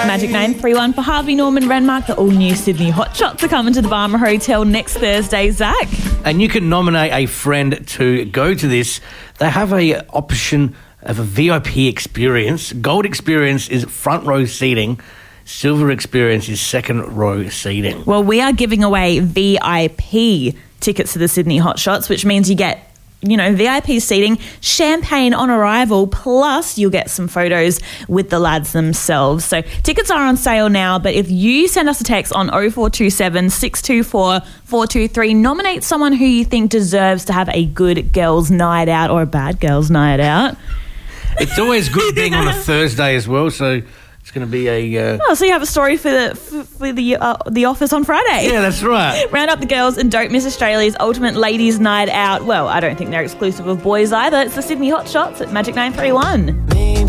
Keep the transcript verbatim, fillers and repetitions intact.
Magic nine three one for Harvey Norman Renmark. The all-new Sydney Hot Shots are coming to the Barmer Hotel next Thursday, Zach. And you can nominate a friend to go to this. They have a option of a V I P experience. Gold experience is front row seating. Silver experience is second row seating. Well, we are giving away V I P tickets to the Sydney Hot Shots, which means you get, you know, V I P seating, champagne on arrival, plus you'll get some photos with the lads themselves. So tickets are on sale now, but if you send us a text on oh four two seven, six two four, four two three, nominate someone who you think deserves to have a good girls' night out or a bad girls' night out. It's always good being on a Thursday as well, so it's going to be a... Uh... Oh, so you have a story for the for, for the uh, the office on Friday. Yeah, that's right. Round up the girls and don't miss Australia's ultimate ladies' night out. Well, I don't think they're exclusive of boys either. It's the Sydney Hot Shots at Magic nine three one.